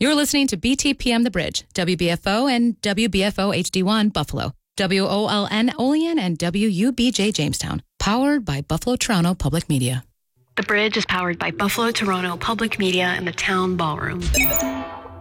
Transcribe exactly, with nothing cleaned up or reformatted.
You're listening to B T P M The Bridge, W B F O and W B F O H D one Buffalo, W O L N Olean and W U B J Jamestown, powered by Buffalo Toronto Public Media. The Bridge is powered by Buffalo Toronto Public Media and the Town Ballroom.